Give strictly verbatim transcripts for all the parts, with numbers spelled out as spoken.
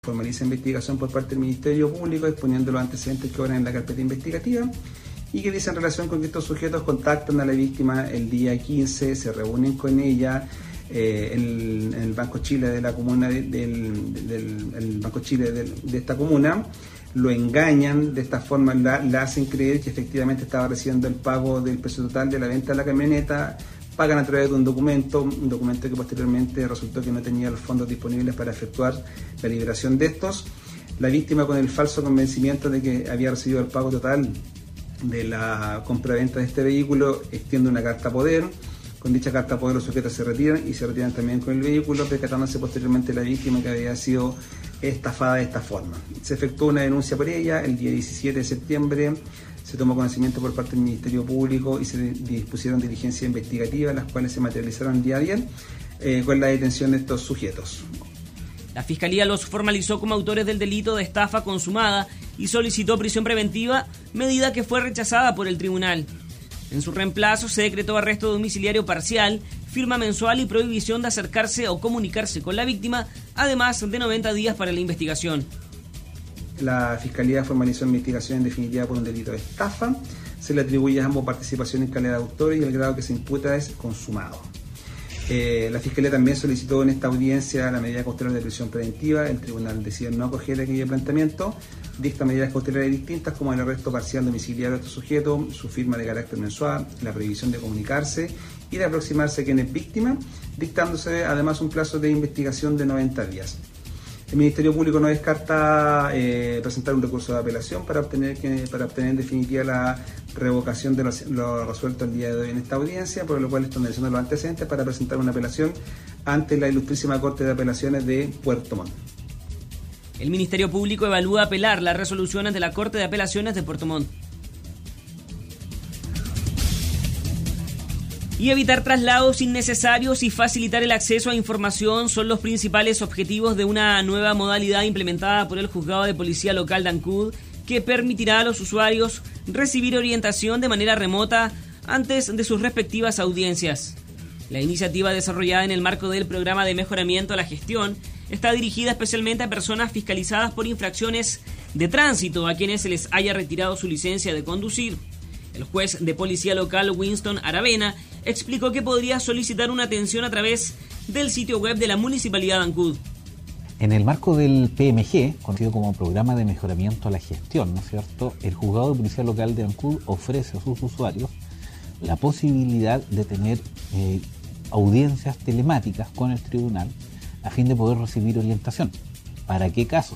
Formaliza investigación por parte del Ministerio Público, exponiendo los antecedentes que obran en la carpeta investigativa y que dice en relación con que estos sujetos contactan a la víctima el día quince, se reúnen con ella eh, en, en el Banco Chile de la comuna de, del, del el Banco Chile de, de esta comuna, lo engañan, de esta forma la, la hacen creer que efectivamente estaba recibiendo el pago del precio total de la venta de la camioneta. Pagan a través de un documento, un documento que posteriormente resultó que no tenía los fondos disponibles para efectuar la liberación de estos. La víctima, con el falso convencimiento de que había recibido el pago total de la compraventa de este vehículo, extiende una carta poder. Con dicha carta poder los sujetos se retiran y se retiran también con el vehículo, percatándose posteriormente la víctima que había sido estafada de esta forma. Se efectuó una denuncia por ella el día diecisiete de septiembre. Se tomó conocimiento por parte del Ministerio Público y se dispusieron diligencias investigativas, las cuales se materializaron el día ayer eh, con la detención de estos sujetos. La Fiscalía los formalizó como autores del delito de estafa consumada y solicitó prisión preventiva, medida que fue rechazada por el tribunal. En su reemplazo se decretó arresto domiciliario parcial, firma mensual y prohibición de acercarse o comunicarse con la víctima, además de noventa días para la investigación. La Fiscalía formalizó investigación en definitiva por un delito de estafa. Se le atribuye a ambos participación en calidad de autores y el grado que se imputa es consumado. Eh, la Fiscalía también solicitó en esta audiencia la medida cautelar de prisión preventiva. El tribunal decidió no acoger aquel planteamiento. Dicta medidas cautelares distintas como el arresto parcial domiciliario de estos sujetos, su firma de carácter mensual, la prohibición de comunicarse y de aproximarse a quien es víctima, dictándose además un plazo de investigación de noventa días. El Ministerio Público no descarta eh, presentar un recurso de apelación para obtener que, para obtener en definitiva la revocación de lo, lo resuelto el día de hoy en esta audiencia, por lo cual están analizando los antecedentes para presentar una apelación ante la Ilustrísima Corte de Apelaciones de Puerto Montt. El Ministerio Público evalúa apelar la resolución ante la Corte de Apelaciones de Puerto Montt. Y evitar traslados innecesarios y facilitar el acceso a información son los principales objetivos de una nueva modalidad implementada por el Juzgado de Policía Local de Ancud, que permitirá a los usuarios recibir orientación de manera remota antes de sus respectivas audiencias. La iniciativa, desarrollada en el marco del programa de mejoramiento a la gestión, está dirigida especialmente a personas fiscalizadas por infracciones de tránsito a quienes se les haya retirado su licencia de conducir. El juez de policía local Winston Aravena explicó que podría solicitar una atención a través del sitio web de la Municipalidad de Ancud. En el marco del P M G, conocido como Programa de Mejoramiento a la Gestión, ¿no es cierto?, el Juzgado de Policía Local de Ancud ofrece a sus usuarios la posibilidad de tener eh, audiencias telemáticas con el tribunal a fin de poder recibir orientación. ¿Para qué casos?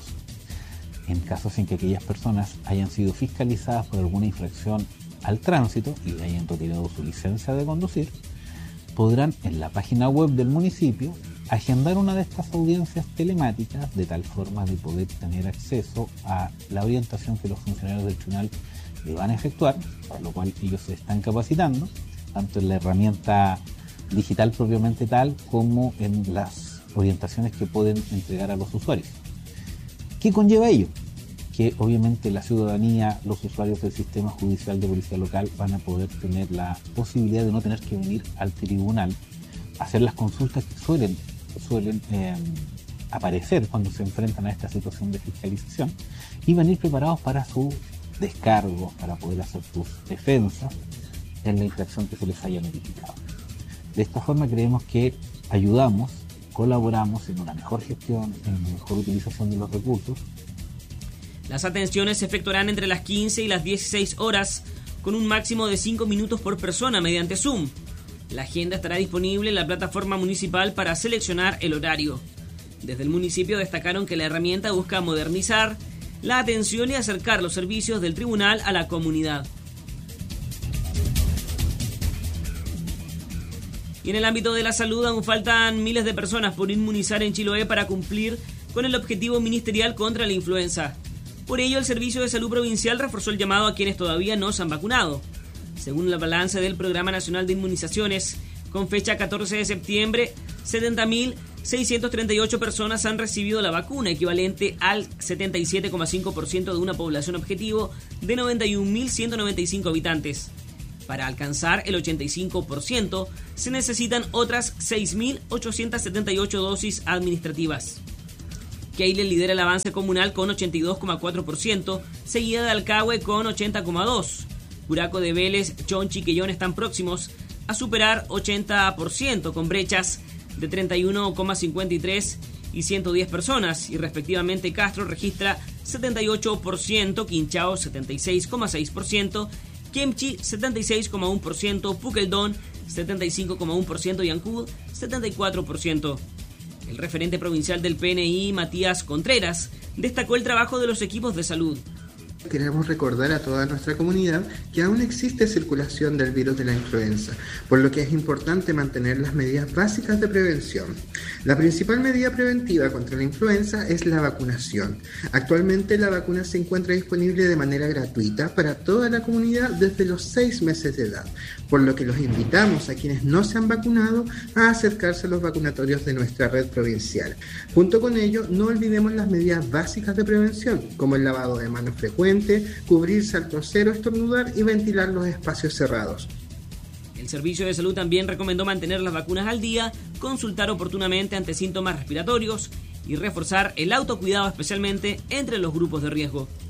En casos en que aquellas personas hayan sido fiscalizadas por alguna infracción al tránsito y hayan retirado su licencia de conducir, podrán en la página web del municipio agendar una de estas audiencias telemáticas de tal forma de poder tener acceso a la orientación que los funcionarios del tribunal le van a efectuar, para lo cual ellos se están capacitando, tanto en la herramienta digital propiamente tal como en las orientaciones que pueden entregar a los usuarios. ¿Qué conlleva ello? Que obviamente la ciudadanía, los usuarios del sistema judicial de policía local van a poder tener la posibilidad de no tener que venir al tribunal a hacer las consultas que suelen, suelen eh, aparecer cuando se enfrentan a esta situación de fiscalización y venir preparados para su descargo, para poder hacer sus defensas en la infracción que se les haya notificado. De esta forma creemos que ayudamos, colaboramos en una mejor gestión, en una mejor utilización de los recursos. Las atenciones se efectuarán entre las quince y las dieciséis horas, con un máximo de cinco minutos por persona mediante Zoom. La agenda estará disponible en la plataforma municipal para seleccionar el horario. Desde el municipio destacaron que la herramienta busca modernizar la atención y acercar los servicios del tribunal a la comunidad. Y en el ámbito de la salud aún faltan miles de personas por inmunizar en Chiloé para cumplir con el objetivo ministerial contra la influenza. Por ello, el Servicio de Salud Provincial reforzó el llamado a quienes todavía no se han vacunado. Según la balance del Programa Nacional de Inmunizaciones, con fecha catorce de septiembre, setenta mil seiscientas treinta y ocho personas han recibido la vacuna, equivalente al setenta y siete coma cinco por ciento de una población objetivo de noventa y un mil ciento noventa y cinco habitantes. Para alcanzar el ochenta y cinco por ciento, se necesitan otras seis mil ochocientas setenta y ocho dosis administrativas. Keiler lidera el avance comunal con ochenta y dos coma cuatro por ciento, seguida de Alcagüe con ochenta coma dos por ciento. Curacao de Vélez, Chonchi y Quellón están próximos a superar ochenta por ciento, con brechas de treinta y uno coma cincuenta y tres y ciento diez personas, y respectivamente Castro registra setenta y ocho por ciento, Quinchao setenta y seis coma seis por ciento, Kemchi setenta y seis coma uno por ciento, Puqueldón setenta y cinco coma uno por ciento y Ancud setenta y cuatro por ciento. El referente provincial del P N I, Matías Contreras, destacó el trabajo de los equipos de salud. Queremos recordar a toda nuestra comunidad que aún existe circulación del virus de la influenza, por lo que es importante mantener las medidas básicas de prevención. La principal medida preventiva contra la influenza es la vacunación. Actualmente la vacuna se encuentra disponible de manera gratuita para toda la comunidad desde los seis meses de edad, por lo que los invitamos a quienes no se han vacunado a acercarse a los vacunatorios de nuestra red provincial. Junto con ello, no olvidemos las medidas básicas de prevención, como el lavado de manos frecuente, cubrirse al toser o estornudar y ventilar los espacios cerrados. El Servicio de Salud también recomendó mantener las vacunas al día, consultar oportunamente ante síntomas respiratorios y reforzar el autocuidado, especialmente entre los grupos de riesgo.